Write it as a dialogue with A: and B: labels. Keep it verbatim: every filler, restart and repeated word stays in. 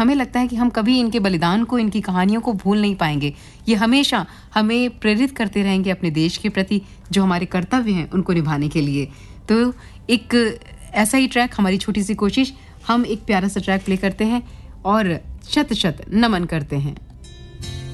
A: हमें लगता है कि हम कभी इनके बलिदान को, इनकी कहानियों को भूल नहीं पाएंगे। ये हमेशा हमें प्रेरित करते रहेंगे अपने देश के प्रति, जो हमारे कर्तव्य हैं उनको निभाने के लिए। तो एक ऐसा ही ट्रैक, हमारी छोटी सी कोशिश, हम एक प्यारा सा ट्रैक प्ले करते हैं और शत शत नमन करते हैं।